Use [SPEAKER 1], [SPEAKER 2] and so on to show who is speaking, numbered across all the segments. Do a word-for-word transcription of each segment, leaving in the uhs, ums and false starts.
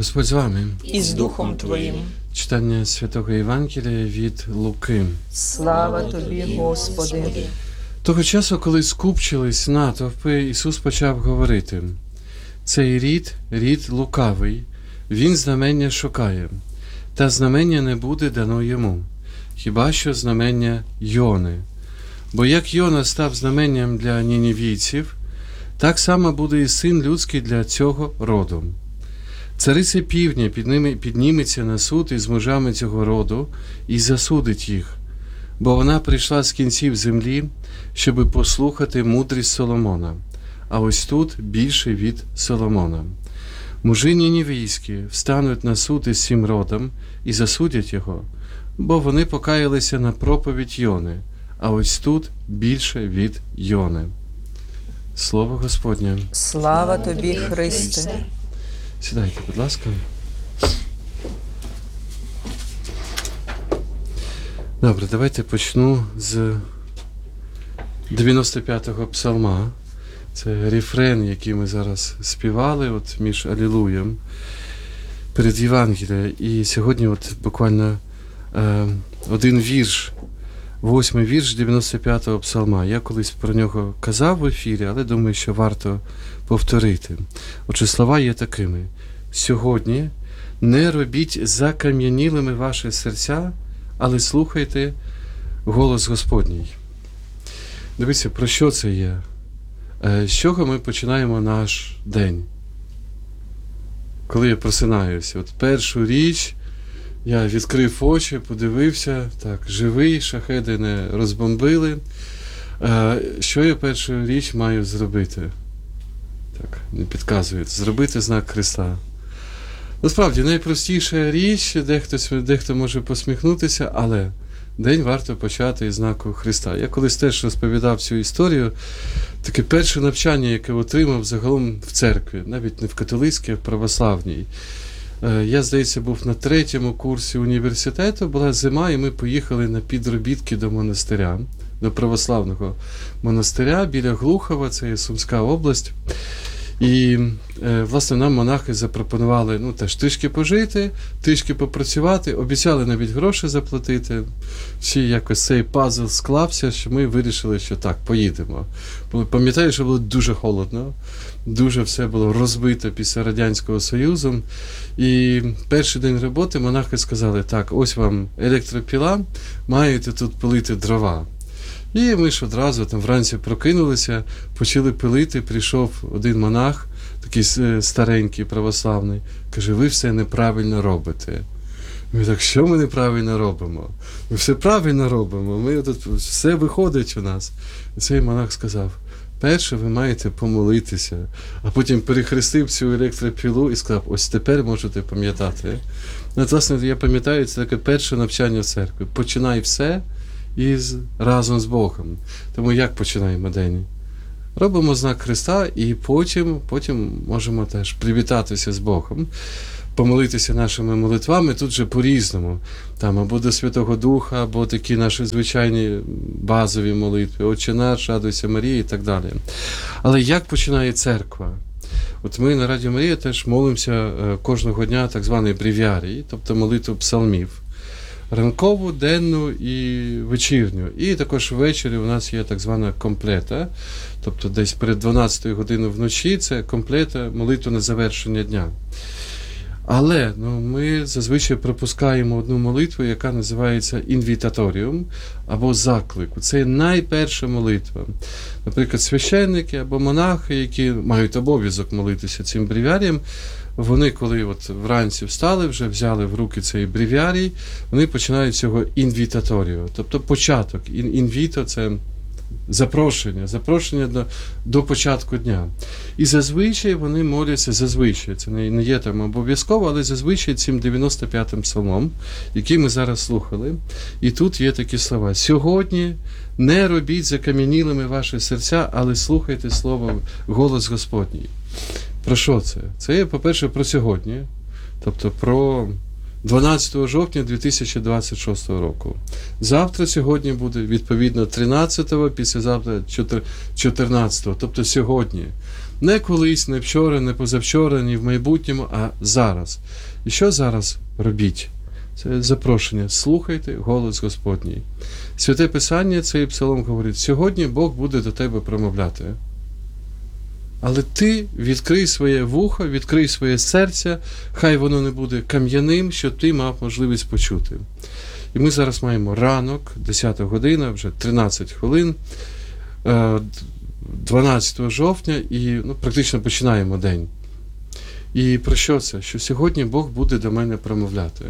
[SPEAKER 1] Господь з вами.
[SPEAKER 2] І з Духом Твоїм.
[SPEAKER 1] Читання Святого Євангелія від Луки.
[SPEAKER 2] Слава Тобі, Господи!
[SPEAKER 1] Того часу, коли скупчились натовпи, Ісус почав говорити: «Цей рід – рід лукавий, він знамення шукає, та знамення не буде дано йому, хіба що знамення Йони. Бо як Йона став знаменням для нінівійців, так само буде і Син людський для цього роду. Цариця півдня підніметься на суд із мужами цього роду і засудить їх, бо вона прийшла з кінців землі, щоби послухати мудрість Соломона, а ось тут більше від Соломона. Мужі нінівійські встануть на суд із цим родом і засудять його, бо вони покаялися на проповідь Йони, а ось тут більше від Йони». Слово Господнє.
[SPEAKER 2] Слава Тобі, Христе!
[SPEAKER 1] Сідайте, будь ласка. Добре, давайте почну з дев'яносто п'ятого псалма. Це рефрен, який ми зараз співали от між Алілуєм перед Євангелієм. І сьогодні от буквально е, один вірш, восьмий вірш дев'яносто п'ятого псалма. Я колись про нього казав в ефірі, але думаю, що варто повторити. Отже, слова є такими: «Сьогодні не робіть закам'янілими ваші серця, але слухайте голос Господній». Дивіться, про що це є? З чого ми починаємо наш день? Коли я просинаюся, от першу річ, я відкрив очі, подивився, так, живий, шахеди не розбомбили. Що я першу річ маю зробити? Так, не підказують. Зробити знак Христа. Насправді, найпростіша річ, дехто, дехто може посміхнутися, але день варто почати із знаку Христа. Я колись теж розповідав цю історію. Таке перше навчання, яке отримав загалом в церкві, навіть не в католицькій, а в православній. Я, здається, був на третьому курсі університету, була зима, і ми поїхали на підробітки до монастиря, до православного монастиря біля Глухова, це є Сумська область. І, власне, нам монахи запропонували, ну, теж трішки пожити, трішки попрацювати, обіцяли навіть гроші заплатити. Всі якось цей пазл склався, що ми вирішили, що так, поїдемо. Пам'ятаю, що було дуже холодно, дуже все було розбито після Радянського Союзу. І перший день роботи монахи сказали: так, ось вам електропіла, маєте тут пилити дрова. І ми ж одразу там вранці прокинулися, почали пилити, прийшов один монах, такий старенький, православний, каже: ви все неправильно робите. Ми так: що ми неправильно робимо? Ми все правильно робимо, ми тут, все виходить у нас. І цей монах сказав: перше ви маєте помолитися, а потім перехрестив цю електропілу і сказав: ось тепер можете пам'ятати. От, власне, я пам'ятаю, це таке перше навчання в церкві. Починай все із разом з Богом. Тому як починаємо день? Робимо знак Христа, і потім, потім можемо теж привітатися з Богом, помолитися нашими молитвами, тут же по-різному. Там або до Святого Духа, або такі наші звичайні базові молитви, Отче наш, радуйся Марія і так далі. Але як починає церква? От ми на Радіо Марія теж молимося кожного дня так званий бревіарій, тобто молитву псалмів. Ранкову, денну і вечірню. І також ввечері у нас є так звана комплета, тобто десь перед дванадцятою годиною вночі це комплета, молитва на завершення дня. Але ну, ми зазвичай пропускаємо одну молитву, яка називається інвітаторіум, або заклик. Це найперша молитва. Наприклад, священники або монахи, які мають обов'язок молитися цим бревіарієм, вони, коли от вранці встали, вже взяли в руки цей бревіарій, вони починають цього інвітаторію, тобто початок. Інвіто – це запрошення, запрошення до, до початку дня. І зазвичай вони моляться, зазвичай, це не, не є там обов'язково, але зазвичай цим дев'яносто п'ятим псалмом, який ми зараз слухали. І тут є такі слова: «Сьогодні не робіть закам'янілими ваші серця, але слухайте слово, голос Господній». Про що це? Це є, по-перше, про сьогодні, тобто про дванадцятого жовтня дві тисячі двадцять шостого року. Завтра, сьогодні буде, відповідно, тринадцятого, післязавтра чотирнадцятого, тобто сьогодні. Не колись, не вчора, не позавчора, ні в майбутньому, а зараз. І що зараз робіть? Це запрошення. Слухайте голос Господній. Святе Писання, цей псалом говорить, сьогодні Бог буде до тебе промовляти. Але ти відкрий своє вухо, відкрий своє серце, хай воно не буде кам'яним, щоб ти мав можливість почути. І ми зараз маємо ранок, десята година, вже тринадцять хвилин, дванадцятого жовтня, і ну, практично починаємо день. І про що це? Що сьогодні Бог буде до мене промовляти.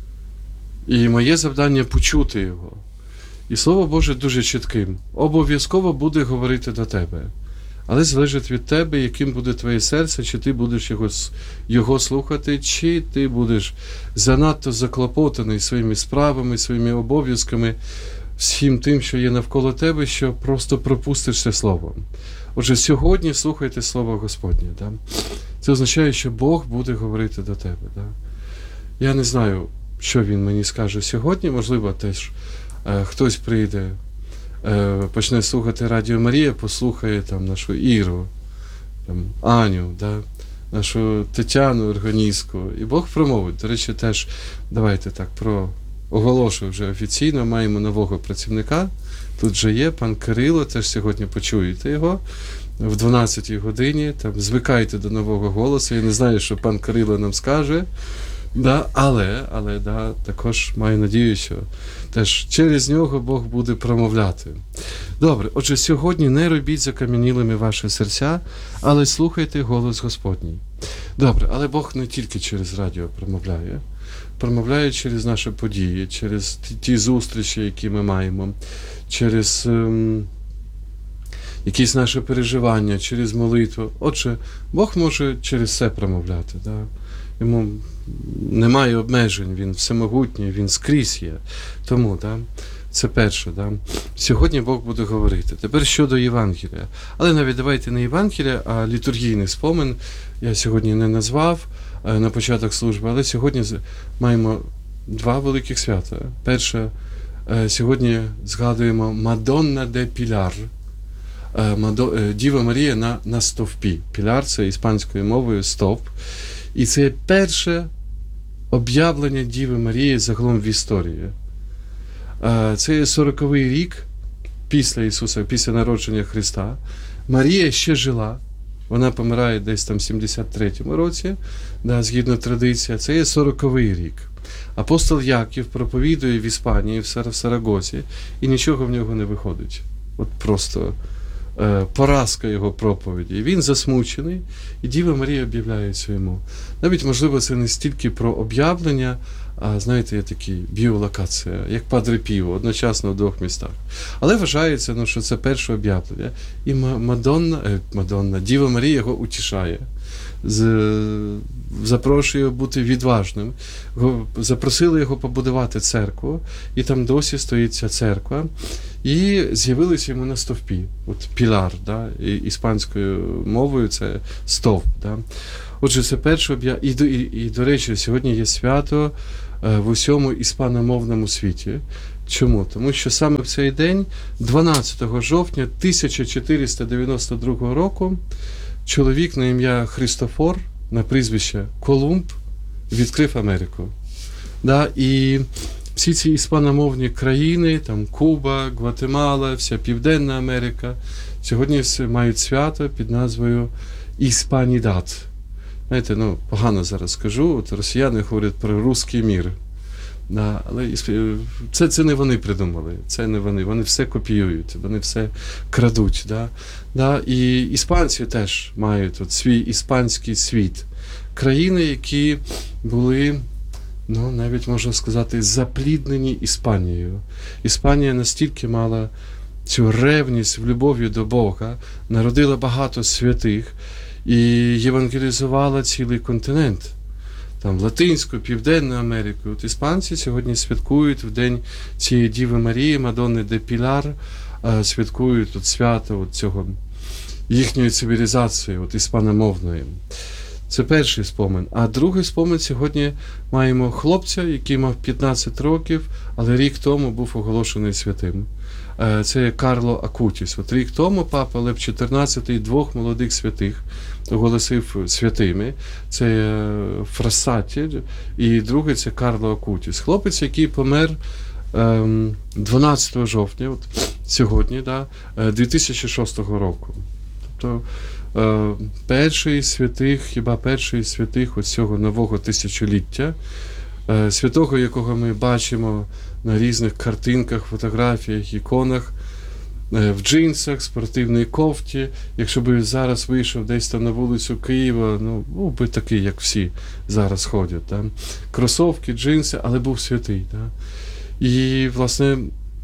[SPEAKER 1] І моє завдання почути його. І Слово Боже дуже чітким. Обов'язково буде говорити до тебе. Але залежить від тебе, яким буде твоє серце, чи ти будеш його, його слухати, чи ти будеш занадто заклопотаний своїми справами, своїми обов'язками, всім тим, що є навколо тебе, що просто пропустиш це слово. Отже, сьогодні слухайте Слово Господнє. Да? Це означає, що Бог буде говорити до тебе. Да? Я не знаю, що Він мені скаже сьогодні, можливо, теж е, хтось прийде, е, почне слухати Радіо Марія, послухає там нашу Іру, там, Аню, да? Нашу Тетяну органістку, і Бог промовить. До речі, теж давайте так про оголошую вже офіційно, маємо нового працівника, тут вже є, пан Кирило, теж сьогодні почуєте його в дванадцятій годині, там, звикайте до нового голосу, я не знаю, що пан Кирило нам скаже, да, але, але да, також маю надію, що теж через нього Бог буде промовляти. Добре, отже, сьогодні не робіть закам'янілими ваші серця, але слухайте голос Господній. Добре, але Бог не тільки через радіо промовляє, промовляє через наші події, через ті, ті зустрічі, які ми маємо, через ем, якісь наші переживання, через молитву. Отже, Бог може через все промовляти. Да? Йому немає обмежень, Він всемогутній, Він скрізь є. Тому, да, це перше. Да. Сьогодні Бог буде говорити. Тепер щодо Євангелія. Але навіть давайте не Євангелія, а літургійний спомин. Я сьогодні не назвав на початок служби, але сьогодні маємо два великих свята. Перше, сьогодні згадуємо Мадонна де Піляр. Діва Марія на, на стовпі. Піляр – це іспанською мовою стовп. І це перше об'явлення Діви Марії загалом в історії. Це є сороковий рік після Ісуса, після народження Христа. Марія ще жила. Вона помирає десь там в сімдесят третьому році, да, згідно традиції. Це є сороковий рік. Апостол Яків проповідує в Іспанії, в Сарагосі, і нічого в нього не виходить. От просто е, поразка його проповіді. І він засмучений, і Діва Марія об'являється йому. Навіть, можливо, це не стільки про об'явлення, а, знаєте, є такі біолокація, як Падре Піо, одночасно в двох містах. Але вважається, ну, що це перше об'явлення. І Мадонна, е, Мадонна, Діва Марія його утішає. З, запрошує бути відважним. Запросили його побудувати церкву, і там досі стоїть ця церква. І з'явилися йому на стовпі. От пілар, да? І, іспанською мовою це стовп. Да? Отже, це перше об'явлення. І, і, і, до речі, сьогодні є свято е, в усьому іспаномовному світі. Чому? Тому що саме в цей день, дванадцятого жовтня тисяча чотириста дев'яносто другого року, чоловік на ім'я Христофор, на прізвище Колумб, відкрив Америку. Да? І всі ці іспаномовні країни, там Куба, Гватемала, вся Південна Америка, сьогодні мають свято під назвою Іспанідат. Знаєте, ну, погано зараз скажу, от росіяни говорять про русський мір. Да, але це, це не вони придумали, це не вони, вони все копіюють, вони все крадуть. Да? Да? І іспанці теж мають от свій іспанський світ. Країни, які були, ну, навіть можна сказати, запліднені Іспанією. Іспанія настільки мала цю ревність в любові до Бога, народила багато святих і євангелізувала цілий континент. Там Латинську, Південну Америку. От іспанці сьогодні святкують в день цієї Діви Марії, Мадонни де Пілар, святкують от свято от цього їхньої цивілізації, от іспаномовної. Це перший спомин. А другий спомин сьогодні маємо хлопця, який мав п'ятнадцять років, але рік тому був оголошений святим. Це є Карло Акутіс. От рік тому папа Лев чотирнадцятий двох молодих святих оголосив святими. Це Фрассаті, і другий це Карло Акутіс. Хлопець, який помер дванадцятого жовтня, от сьогодні, да, дві тисячі шостого року. Тобто перший із святих, хіба перший із святих ось цього нового тисячоліття, святого, якого ми бачимо на різних картинках, фотографіях, іконах, в джинсах, спортивній кофті. Якщо б зараз вийшов десь там на вулицю Києва, ну, був би такий, як всі зараз ходять. Да? Кросовки, джинси, але був святий. Да? І, власне,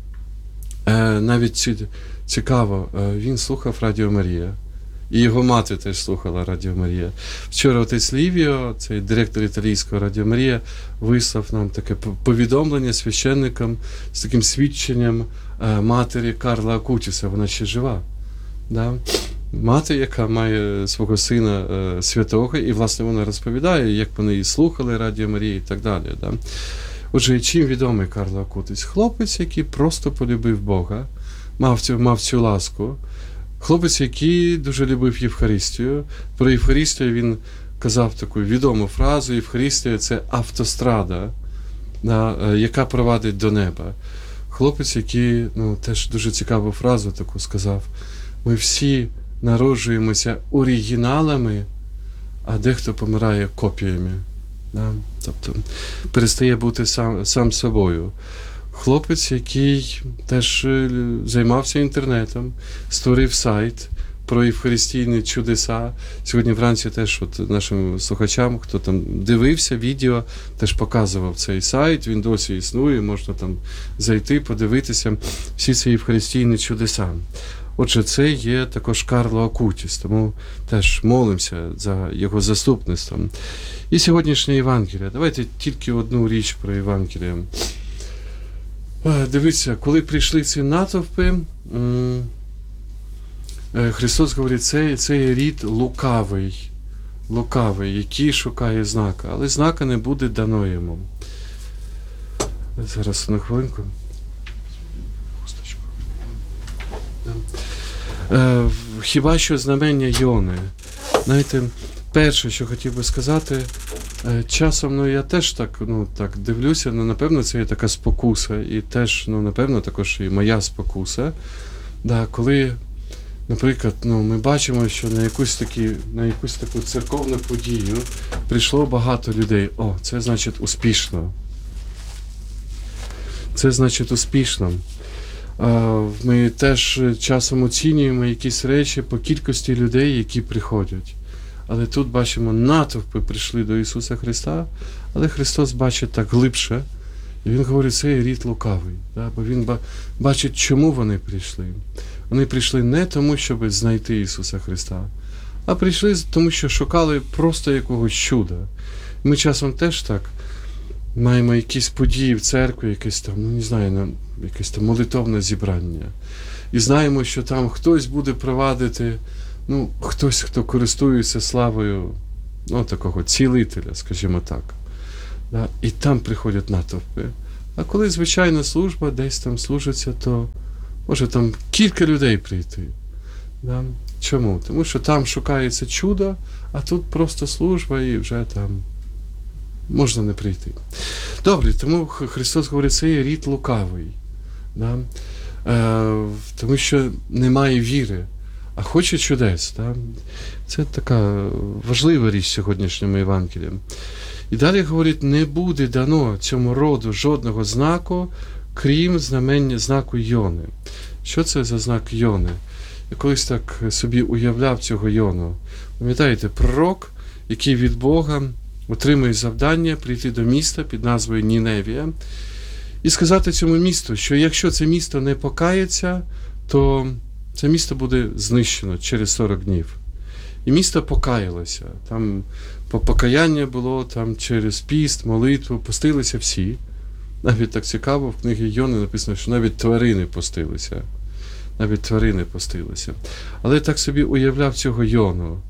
[SPEAKER 1] навіть цікаво, він слухав Радіо Марія. І його мати теж слухала Радіо Марія. Вчора отець Лівіо, цей директор італійського Радіо Марія, вислав нам таке повідомлення священникам з таким свідченням матері Карла Акутіса. Вона ще жива. Да? Мати, яка має свого сина святого, і, власне, вона розповідає, як вони її слухали Радіо Марія і так далі. Да? Отже, чим відомий Карло Акутіс? Хлопець, який просто полюбив Бога, мав цю, мав цю ласку. Хлопець, який дуже любив Євхаристію. Про Євхаристію він казав таку відому фразу: Євхаристія – це автострада, да, яка провадить до неба. Хлопець, який, ну, теж дуже цікаву фразу таку сказав: ми всі народжуємося оригіналами, а дехто помирає копіями. Да? Тобто перестає бути сам, сам собою. Хлопець, який теж займався інтернетом, створив сайт про євхаристійні чудеса. Сьогодні вранці теж от нашим слухачам, хто там дивився відео, теж показував цей сайт, він досі існує, можна там зайти, подивитися всі ці євхаристійні чудеса. Отже, це є також Карло Акутіс, тому теж молимося за його заступництвом. І сьогоднішнє Євангеліє. Давайте тільки одну річ про Євангеліє. Дивіться, коли прийшли ці натовпи, Христос говорить, це, це є рід лукавий, лукавий, який шукає знака, але знака не буде дано йому. Зараз на хвилинку. Хіба що знамення Йони. Знаєте, перше, що хотів би сказати, часом, ну, я теж так, ну, так дивлюся, ну, напевно, це є така спокуса, і теж, ну, напевно, також і моя спокуса, да, коли, наприклад, ну, ми бачимо, що на якусь, такі, на якусь таку церковну подію прийшло багато людей. О, це значить успішно. Це значить успішно. Ми теж часом оцінюємо якісь речі по кількості людей, які приходять. Але тут бачимо, натовпи прийшли до Ісуса Христа, але Христос бачить так глибше, і Він говорить, це є рід лукавий, да? Бо Він бачить, чому вони прийшли. Вони прийшли не тому, щоб знайти Ісуса Христа, а прийшли тому, що шукали просто якогось чуда. Ми часом теж так маємо якісь події в церкві, якесь там, ну не знаю, якесь там молитовне зібрання. І знаємо, що там хтось буде провадити, ну, хтось, хто користується славою, ну, такого цілителя, скажімо так. Да? І там приходять натовпи. А коли звичайна служба десь там служиться, то може там кілька людей прийти. Да? Чому? Тому що там шукається чудо, а тут просто служба і вже там можна не прийти. Добре, тому Христос говорить, це є рід лукавий. Да? Е, тому що немає віри, а хоче чудес. Да? Це така важлива річ сьогоднішньому Євангелії. І далі говорить, не буде дано цьому роду жодного знаку, крім знамення знаку Йони. Що це за знак Йони? Я колись так собі уявляв цього Йону. Пам'ятаєте, пророк, який від Бога отримує завдання прийти до міста під назвою Ніневія і сказати цьому місту, що якщо це місто не покається, то це місто буде знищено через сорок днів. І місто покаялося. Там покаяння було там через піст, молитву, постилися всі. Навіть так цікаво, в книгі Йони написано, що навіть тварини постилися. Навіть тварини постилися. Але так собі уявляв цього Йону.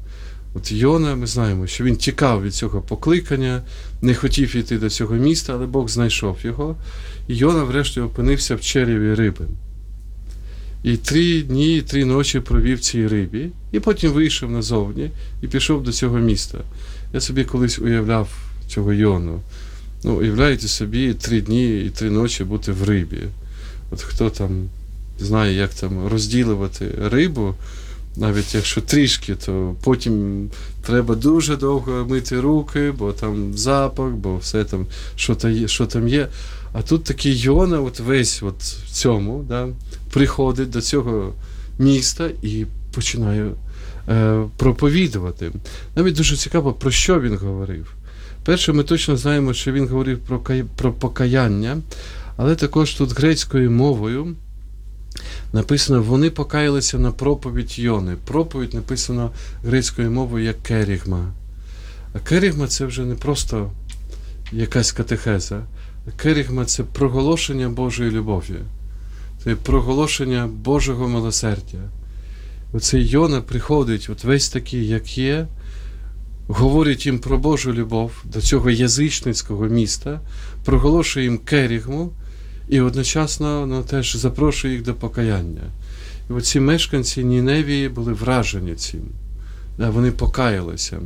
[SPEAKER 1] От Йона, ми знаємо, що він тікав від цього покликання, не хотів йти до цього міста, але Бог знайшов його. І Йона врешті опинився в череві риби. І три дні, і три ночі провів в цій рибі, і потім вийшов назовні і пішов до цього міста. Я собі колись уявляв цього Йону. Ну, уявляєте собі, три дні і три ночі бути в рибі. От хто там знає, як там розділувати рибу, навіть якщо трішки, то потім треба дуже довго мити руки, бо там запах, бо все там, що, та є, що там є. А тут такий Йона, от весь от в цьому, да, приходить до цього міста і починає е, проповідувати. Навіть дуже цікаво, про що він говорив. Перше, ми точно знаємо, що він говорив про, про покаяння, але також тут грецькою мовою написано, вони покаялися на проповідь Йони. Проповідь написано грецькою мовою як керігма. А керігма – це вже не просто якась катехеза. Керігма – це проголошення Божої любові. Це проголошення Божого милосердя. Оцей Йона приходить, от весь такий, як є, говорить їм про Божу любов до цього язичницького міста, проголошує їм керігму, і одночасно ну, теж запрошує їх до покаяння. І оці мешканці Ніневії були вражені цим. Да, вони покаялися.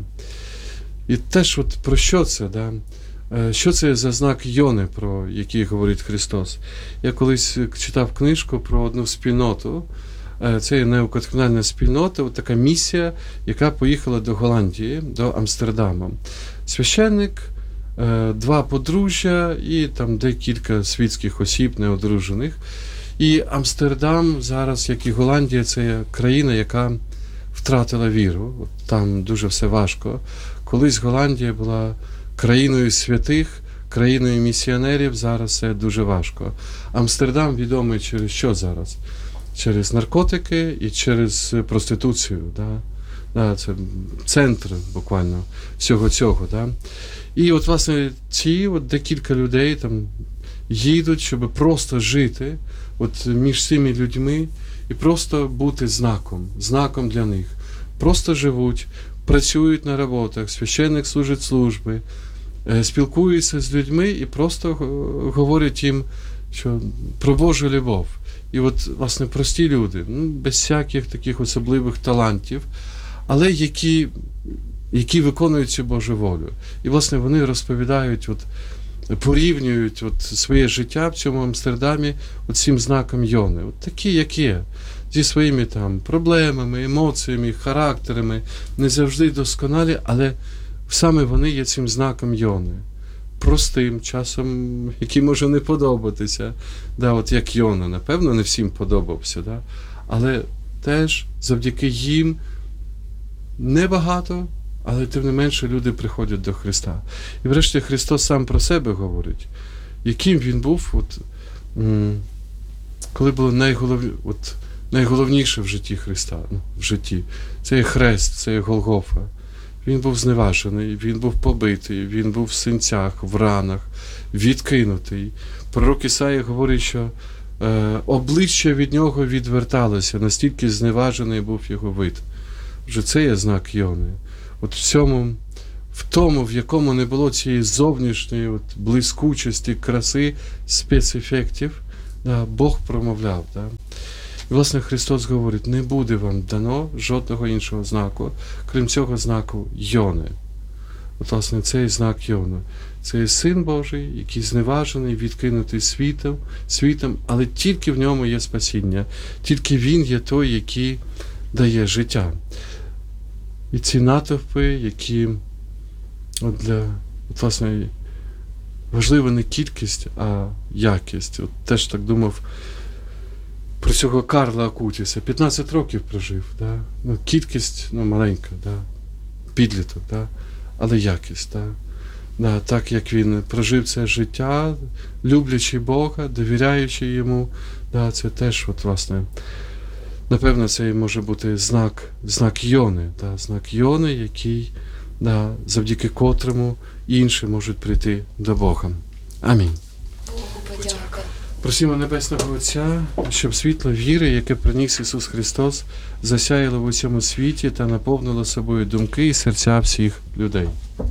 [SPEAKER 1] І теж от про що це? Да? Що це за знак Йони, про який говорить Христос? Я колись читав книжку про одну спільноту. Це є неокатехунальна спільнота, от така місія, яка поїхала до Голландії, до Амстердаму. Священник, два подружжя і там декілька світських осіб, неодружених. І Амстердам зараз, як і Голландія, це є країна, яка втратила віру. От там дуже все важко. Колись Голландія була країною святих, країною місіонерів, зараз це дуже важко. Амстердам відомий через що зараз? Через наркотики і через проституцію. Да? Да, це центр буквально всього цього. Да? І от, власне, ці от декілька людей там їдуть, щоб просто жити от між цими людьми і просто бути знаком, знаком для них. Просто живуть, працюють на роботах, священник служить служби, спілкуються з людьми і просто говорять їм, що про Божу любов. І от, власне, прості люди, ну, без всяких таких особливих талантів, але які, які виконують цю Божу волю. І, власне, вони розповідають, от, порівнюють от, своє життя в цьому Амстердамі от цим знаком Йони. От такі, як є, зі своїми там проблемами, емоціями, характерами, не завжди досконалі, але саме вони є цим знаком Йони. Простим, часом, який може не подобатися. Да, от як Йона, напевно, не всім подобався. Да? Але теж завдяки їм небагато, але тим не менше люди приходять до Христа. І врешті Христос сам про себе говорить, яким він був, от, коли було найголов... от, найголовніше в житті Христа. Ну, в житті. Це є хрест, це є Голгофа. Він був зневажений, він був побитий, він був в синцях, в ранах, відкинутий. Пророк Ісая говорить, що е, обличчя від нього відверталося, настільки зневажений був його вид. Вже це є знак Йони. От в цьому, в тому, в якому не було цієї зовнішньої от, блискучості, краси, спецефектів, да, Бог промовляв. Да. І, власне, Христос говорить, не буде вам дано жодного іншого знаку, крім цього знаку Йони. От, власне, цей знак Йони. Це є Син Божий, який зневажений, відкинутий світом, світом, але тільки в ньому є спасіння. Тільки Він є той, який дає життя. І ці натовпи, які от для, от, власне, важлива не кількість, а якість. От теж так думав про цього Карла Акутіса. п'ятнадцять років прожив. Да? Ну, кількість ну, маленька, да? Підліток, да? Але якість. Да? Да, так як він прожив це життя, люблячи Бога, довіряючи йому, да, це теж, от, власне, напевно, це може бути знак, знак Йони, да, знак Йони, який, да, завдяки котрому інші можуть прийти до Бога. Амінь.
[SPEAKER 3] Богу подяка.
[SPEAKER 1] Просимо Небесного Отця, щоб світло віри, яке приніс Ісус Христос, засяяло в усьому світі та наповнило собою думки і серця всіх людей.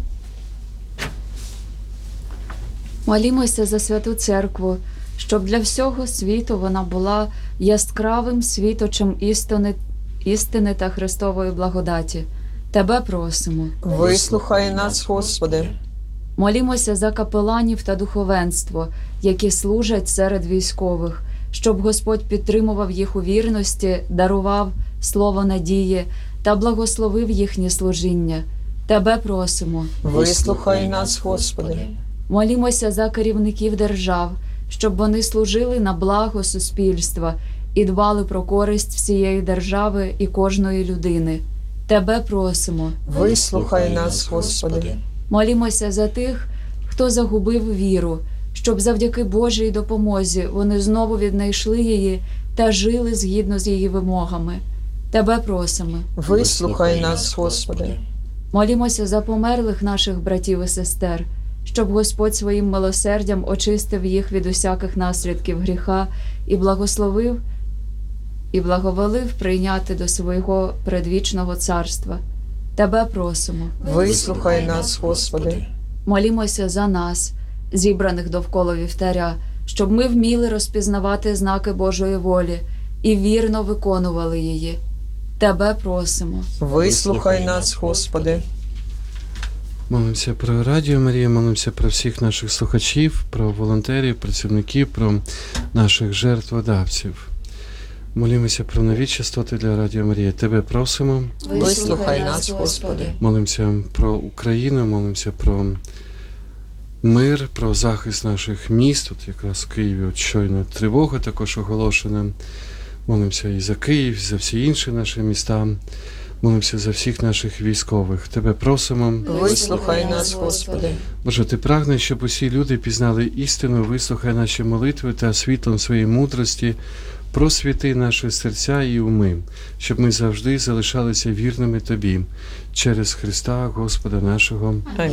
[SPEAKER 3] Молімося за Святу Церкву, щоб для всього світу вона була яскравим світочем істини, істини та Христової благодаті. Тебе просимо.
[SPEAKER 2] Вислухай нас, Господи.
[SPEAKER 3] Молімося за капеланів та духовенство, які служать серед військових, щоб Господь підтримував їх у вірності, дарував слово надії та благословив їхнє служіння. Тебе просимо.
[SPEAKER 2] Вислухай нас, Господи.
[SPEAKER 3] Молімося за керівників держав, щоб вони служили на благо суспільства і дбали про користь всієї держави і кожної людини. Тебе просимо.
[SPEAKER 2] Вислухай нас, Господи.
[SPEAKER 3] Молімося за тих, хто загубив віру, щоб завдяки Божій допомозі вони знову віднайшли її та жили згідно з її вимогами. Тебе просимо.
[SPEAKER 2] Вислухай нас, Господи.
[SPEAKER 3] Молімося за померлих наших братів і сестер, щоб Господь своїм милосердям очистив їх від усяких наслідків гріха і благословив і благоволив прийняти до свого предвічного царства. Тебе просимо.
[SPEAKER 2] Вислухай нас, Господи.
[SPEAKER 3] Молімося за нас, зібраних довкола вівтаря, щоб ми вміли розпізнавати знаки Божої волі і вірно виконували її. Тебе просимо.
[SPEAKER 2] Вислухай нас, Господи.
[SPEAKER 1] Молимося про Радіо Марія, молимося про всіх наших слухачів, про волонтерів, працівників, про наших жертводавців. Молимося про нові частоти для Радіо Марія. Тебе просимо.
[SPEAKER 2] Вислухай нас, Господи.
[SPEAKER 1] Молимося про Україну, молимося про мир, про захист наших міст. Тут якраз в Києві от щойно тривога також оголошена. Молимося і за Київ, і за всі інші наші міста. Молимося за всіх наших військових. Тебе просимо.
[SPEAKER 2] Вислухай нас, Господи.
[SPEAKER 1] Боже, ти прагнеш, щоб усі люди пізнали істину, вислухай наші молитви та світлом своєї мудрості просвіти наші серця і уми, щоб ми завжди залишалися вірними Тобі через Христа, Господа нашого.